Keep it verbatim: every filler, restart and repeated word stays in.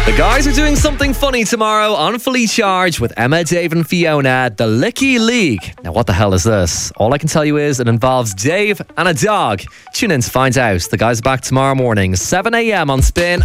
The guys are doing something funny tomorrow on Fully Charged with Emma, Dave and Fiona, the Licky League. Now, what the hell is this? All I can tell you is it involves Dave and a dog. Tune in to find out. The guys are back tomorrow morning, seven a.m. on Spin.